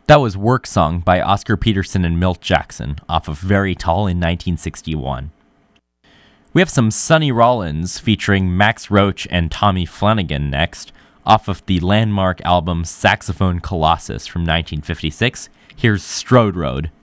That was Work Song by Oscar Peterson and Milt Jackson off of Very Tall in 1961. We have some Sonny Rollins featuring Max Roach and Tommy Flanagan next, off of the landmark album Saxophone Colossus from 1956. Here's Strode Road.